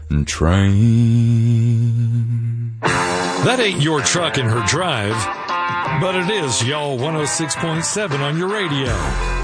train. That ain't your truck and her drive, but it is y'all 106.7 on your radio.